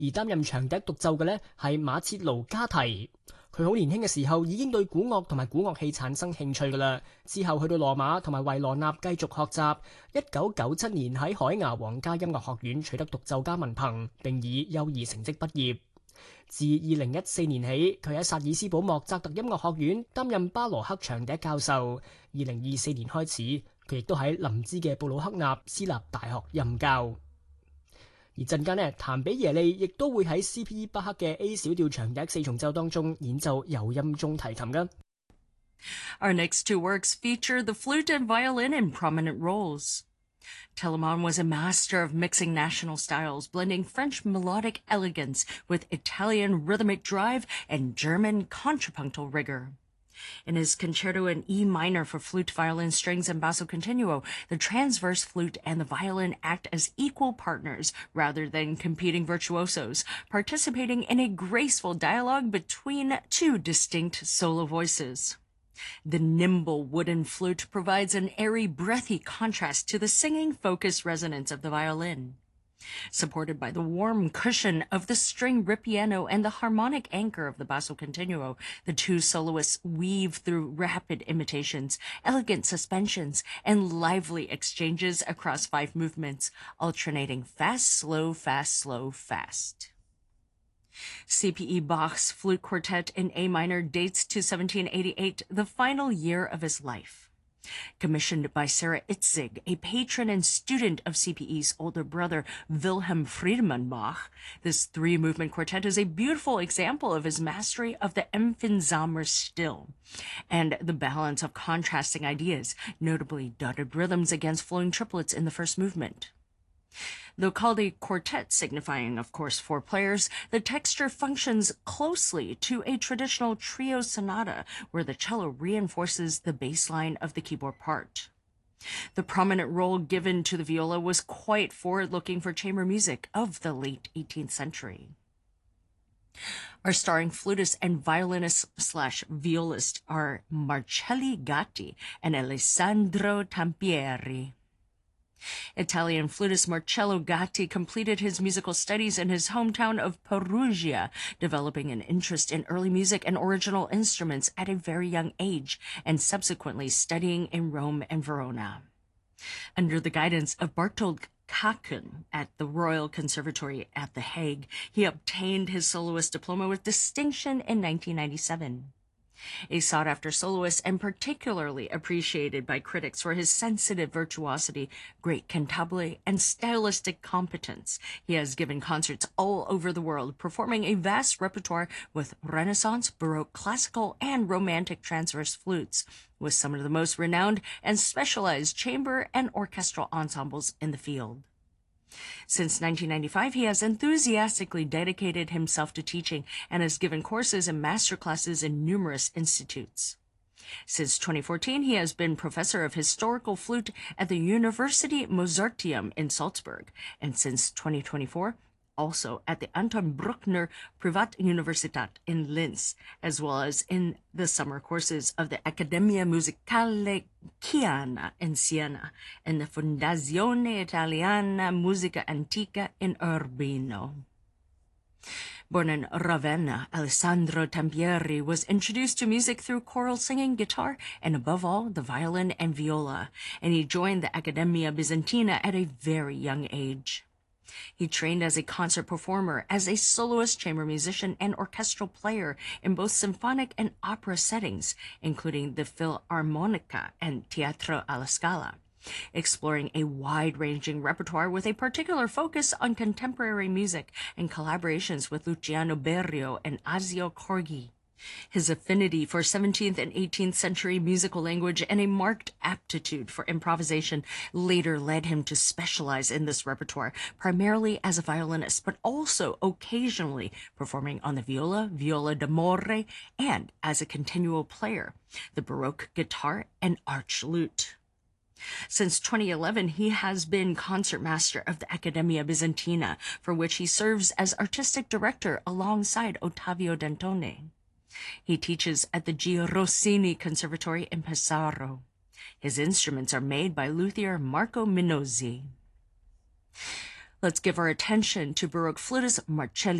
而擔任長笛獨奏嘅呢係馬切盧加提。佢好年輕嘅時候已經對古樂同埋古樂器產生興趣㗎啦。之後去到羅馬同埋維羅納繼續學習。1997年喺海牙皇家音樂學院取得獨奏家文憑，並以優異成績畢業。自2014年起，佢喺薩爾斯堡莫扎特音樂學院擔任巴羅克長笛教授。2024年開始，佢亦都喺林茲嘅布魯克納私立大學任教。而陣間呢，譚比耶利亦都會喺 C.P.E. 巴克嘅 A 小調長笛四重奏當中演奏柔音中提琴㗎。 Our next two works feature the flute and violin in prominent roles. Telemann was a master of mixing national styles, blending French melodic elegance with Italian rhythmic drive and German contrapuntal rigor. In his concerto in E minor for flute, violin, strings, and basso continuo, the transverse flute and the violin act as equal partners rather than competing virtuosos, participating in a graceful dialogue between two distinct solo voices. The nimble wooden flute provides an airy, breathy contrast to the singing-focused resonance of the violin. Supported by the warm cushion of the string ripieno and the harmonic anchor of the basso continuo, the two soloists weave through rapid imitations, elegant suspensions, and lively exchanges across 5 movements, alternating fast, slow, fast, slow, fast. C.P.E. Bach's flute quartet in A minor dates to 1788, the final year of his life. Commissioned by Sarah Itzig, a patron and student of CPE's older brother Wilhelm Friedemann Bach, this 3-movement quartet is a beautiful example of his mastery of the Empfindsamer Stil and the balance of contrasting ideas, notably dotted rhythms against flowing triplets in the first movement. Though called a quartet, signifying, of course, 4 players, the texture functions closely to a traditional trio sonata, where the cello reinforces the bass line of the keyboard part. The prominent role given to the viola was quite forward-looking for chamber music of the late 18th century. Our starring flutist and violinist/violist are Marcelli Gatti and Alessandro Tampieri. Italian flutist Marcello Gatti completed his musical studies in his hometown of Perugia, developing an interest in early music and original instruments at a very young age, and subsequently studying in Rome and Verona. Under the guidance of Barthold Kaken at the Royal Conservatory at The Hague, he obtained his soloist diploma with distinction in 1997. A sought-after soloist and particularly appreciated by critics for his sensitive virtuosity, great cantabile, and stylistic competence, he has given concerts all over the world, performing a vast repertoire with Renaissance, Baroque, classical, and romantic transverse flutes, with some of the most renowned and specialized chamber and orchestral ensembles in the field. Since 1995, he has enthusiastically dedicated himself to teaching and has given courses and master classes in numerous institutes. Since 2014, he has been professor of historical flute at the University Mozarteum in Salzburg, and since 2024, also at the Anton Bruckner Privatuniversität in Linz, as well as in the summer courses of the Accademia Musicale Chiana in Siena and the Fondazione Italiana Musica Antica in Urbino. Born in Ravenna, Alessandro Tampieri was introduced to music through choral singing, guitar, and above all, the violin and viola, and he joined the Accademia Bizantina at a very young age. He trained as a concert performer, as a soloist, chamber musician, and orchestral player in both symphonic and opera settings, including the Philharmonica and Teatro alla Scala, exploring a wide-ranging repertoire with a particular focus on contemporary music and collaborations with Luciano Berio and Asio Corgi. His affinity for 17th and 18th century musical language and a marked aptitude for improvisation later led him to specialize in this repertoire, primarily as a violinist, but also occasionally performing on the viola, viola d'amore, and as a continuo player, the Baroque guitar, and arch lute. Since 2011, he has been concertmaster of the Accademia Bizantina, for which he serves as artistic director alongside Ottavio Dantone. He teaches at the Gio Rossini Conservatory in Pesaro. His instruments are made by luthier Marco Minozzi. Let's give our attention to Baroque flutist Marcello